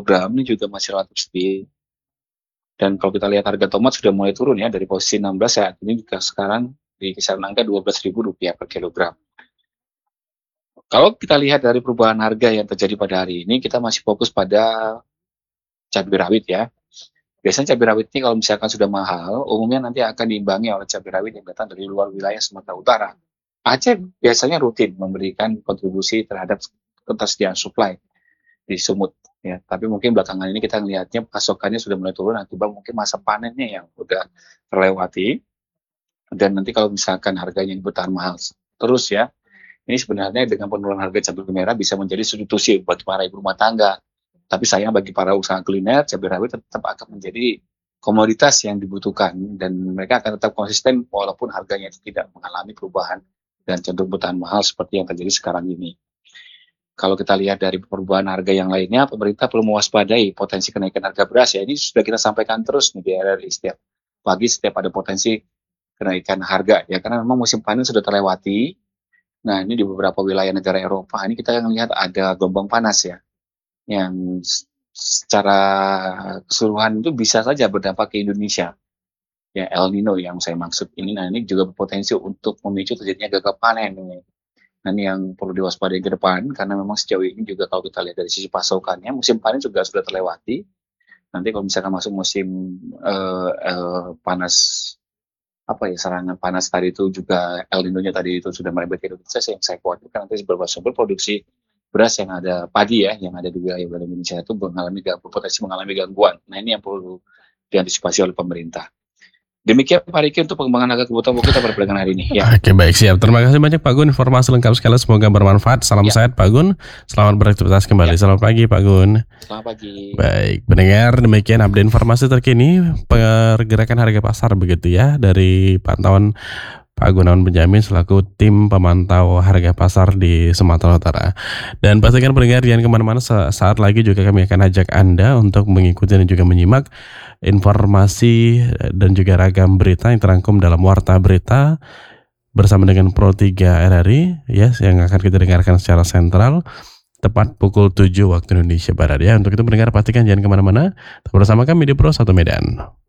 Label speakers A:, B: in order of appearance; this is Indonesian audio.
A: kilogram ini juga masih relatif stabil. Dan kalau kita lihat harga tomat sudah mulai turun ya, dari posisi 16 saat ini juga sekarang di kisaran angka Rp12.000 per kilogram. Kalau kita lihat dari perubahan harga yang terjadi pada hari ini, kita masih fokus pada cabai rawit ya. Biasanya cabai rawit ini kalau misalkan sudah mahal, umumnya nanti akan diimbangi oleh cabai rawit yang datang dari luar wilayah Sumatera Utara. Aceh biasanya rutin memberikan kontribusi terhadap ketersediaan suplai di Sumut ya. Tapi mungkin belakangan ini kita melihatnya pasokannya sudah mulai turun akibat mungkin masa panennya yang udah terlewati. Dan nanti kalau misalkan harganya bertahan mahal terus ya, ini sebenarnya dengan penurunan harga cabai merah bisa menjadi substitusi bagi para ibu rumah tangga. Tapi sayang bagi para usaha kuliner, cabai rawit tetap akan menjadi komoditas yang dibutuhkan dan mereka akan tetap konsisten walaupun harganya tidak mengalami perubahan dan cenderung bertahan mahal seperti yang terjadi sekarang ini. Kalau kita lihat dari perubahan harga yang lainnya, pemerintah perlu mewaspadai potensi kenaikan harga beras ya. Ini sudah kita sampaikan terus nih di RRI setiap pagi, setiap ada potensi kenaikan harga ya, karena memang musim panen sudah terlewati. Nah, ini di beberapa wilayah negara Eropa ini kita yang lihat ada gelombang panas ya, yang secara keseluruhan itu bisa saja berdampak ke Indonesia. Ya, El Nino yang saya maksud ini, nah ini juga berpotensi untuk memicu terjadinya gagal panen ini. Nah, ini yang perlu diwaspadai ke depan, karena memang sejauh ini juga kalau kita lihat dari sisi pasokannya, musim panen juga sudah terlewati. Nanti kalau misalkan masuk musim panas, serangan panas tadi itu juga El Nino-nya tadi itu sudah merembet ke Indonesia, yang saya khawatirkan nanti beberapa sumber produksi beras yang ada padi ya, yang ada di wilayah Indonesia itu berpotensi mengalami gangguan. Nah, ini yang perlu diantisipasi oleh pemerintah. Demikian Pak Riki untuk pengembangan harga kebutuhan pokok kita pada perdagangan hari ini. Ya.
B: Oke, baik, siap. Terima kasih banyak Pak Gun, informasi lengkap sekali, semoga bermanfaat. Salam sehat Pak Gun, selamat beraktivitas kembali. Selamat pagi Pak Gun.
A: Selamat pagi.
B: Baik, pendengar, demikian update informasi terkini pergerakan harga pasar begitu ya dari pantauan Pak Gunawan Benjamin selaku tim pemantau harga pasar di Sumatera Utara. Dan pastikan pendengar jangan kemana-mana, saat lagi juga kami akan ajak Anda untuk mengikuti dan juga menyimak informasi dan juga ragam berita yang terangkum dalam Warta Berita bersama dengan Pro 3 RRI ya, yang akan kita dengarkan secara sentral tepat pukul 7 waktu Indonesia Barat ya. Untuk itu pendengar pastikan jangan kemana-mana, tetap bersama kami di Pro 1 Medan.